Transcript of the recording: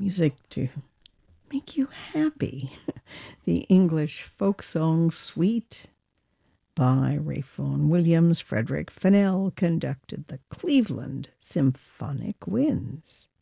music to make you happy. The English folk song Sweet by Ralph Vaughan Williams. Frederick Fennell conducted the Cleveland Symphonic Winds.